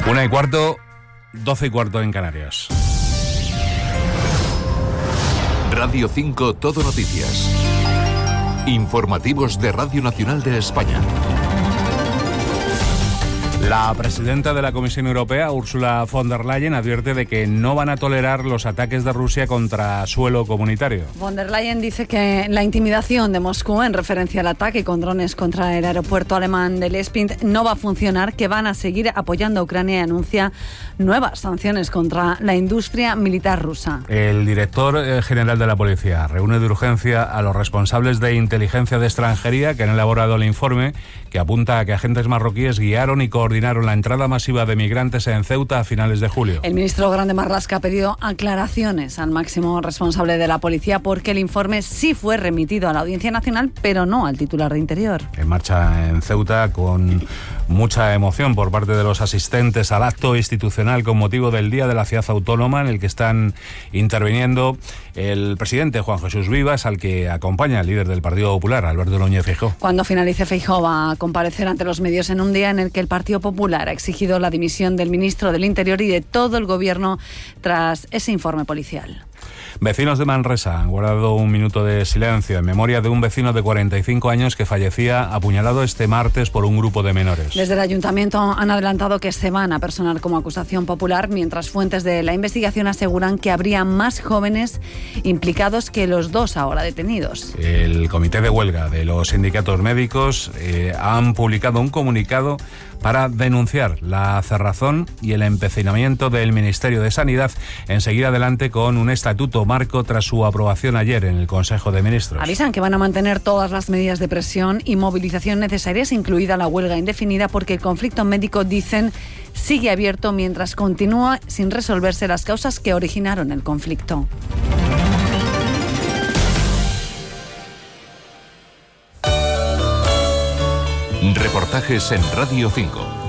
1:15, 12:15 en Canarias. Radio 5 Todo Noticias. Informativos de Radio Nacional de España. La presidenta de la Comisión Europea, Ursula von der Leyen, advierte de que no van a tolerar los ataques de Rusia contra suelo comunitario. Von der Leyen dice que la intimidación de Moscú en referencia al ataque con drones contra el aeropuerto alemán de Lespint no va a funcionar, que van a seguir apoyando a Ucrania y anuncia nuevas sanciones contra la industria militar rusa. El director general de la policía reúne de urgencia a los responsables de inteligencia de extranjería que han elaborado el informe que apunta a que agentes marroquíes guiaron y coordinaron la entrada masiva de migrantes en Ceuta a finales de julio. El ministro Grande Marlaska ha pedido aclaraciones al máximo responsable de la policía porque el informe sí fue remitido a la Audiencia Nacional, pero no al titular de Interior. En marcha en Ceuta con mucha emoción por parte de los asistentes al acto institucional con motivo del Día de la Ciudad Autónoma, en el que están interviniendo el presidente Juan Jesús Vivas, al que acompaña el líder del Partido Popular, Alberto Núñez Feijóo. Cuando finalice, Feijóo va a comparecer ante los medios en un día en el que el Partido Popular ha exigido la dimisión del ministro del Interior y de todo el gobierno tras ese informe policial. Vecinos de Manresa han guardado un minuto de silencio en memoria de un vecino de 45 años que fallecía apuñalado este martes por un grupo de menores. Desde el ayuntamiento han adelantado que se van a personar como acusación popular, mientras fuentes de la investigación aseguran que habría más jóvenes implicados que los dos ahora detenidos. El comité de huelga de los sindicatos médicos han publicado un comunicado para denunciar la cerrazón y el empecinamiento del Ministerio de Sanidad en seguir adelante con un estatuto marco tras su aprobación ayer en el Consejo de Ministros. Avisan que van a mantener todas las medidas de presión y movilización necesarias, incluida la huelga indefinida, porque el conflicto médico, dicen, sigue abierto mientras continúa sin resolverse las causas que originaron el conflicto. Reportajes en Radio 5.